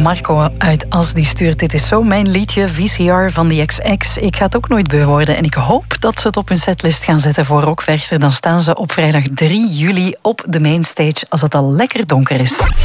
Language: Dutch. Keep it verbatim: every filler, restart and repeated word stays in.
Marco uit As die stuurt: dit is zo mijn liedje, V C R van de X X. Ik ga het ook nooit beu worden en ik hoop dat ze het op hun setlist gaan zetten voor Rockwerchter. Dan staan ze op vrijdag drie juli op de mainstage als het al lekker donker is.